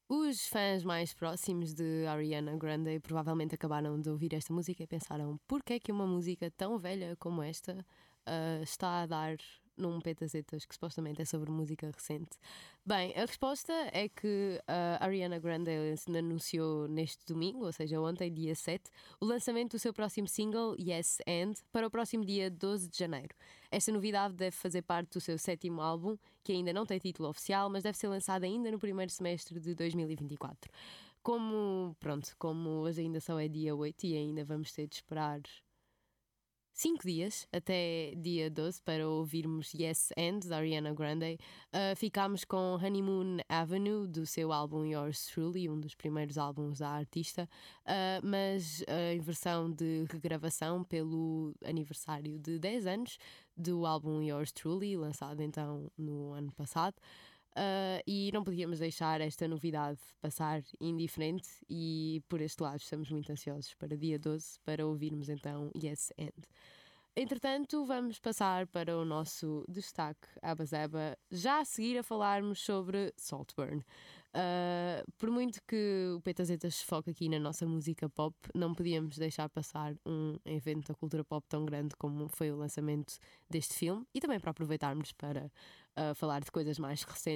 Os fãs mais próximos de Ariana Grande provavelmente acabaram de ouvir esta música e pensaram: por que é que uma música tão velha como esta está a dar num Petazetas que supostamente é sobre música recente? Bem, a resposta é que a Ariana Grande anunciou neste domingo, ou seja, ontem, dia 7, o lançamento do seu próximo single, Yes and, para o próximo dia 12 de janeiro. Esta novidade deve fazer parte do seu sétimo álbum, que ainda não tem título oficial, mas deve ser lançado ainda no primeiro semestre de 2024. Como hoje ainda só é dia 8 e ainda vamos ter de esperar 5 dias até dia 12 para ouvirmos Yes and, da Ariana Grande. Ficámos com Honeymoon Avenue, do seu álbum Yours Truly, um dos primeiros álbuns da artista, mas em versão de regravação pelo aniversário de 10 anos do álbum Yours Truly, lançado então no ano passado. E não podíamos deixar esta novidade passar indiferente, e por este lado estamos muito ansiosos para dia 12 para ouvirmos então Yes and. Entretanto, vamos passar para o nosso destaque Abazeba, já a seguir a falarmos sobre Saltburn. Por muito que o Petazetas se foque aqui na nossa música pop, não podíamos deixar passar um evento da cultura pop tão grande como foi o lançamento deste filme, e também para aproveitarmos para falar de coisas mais recentes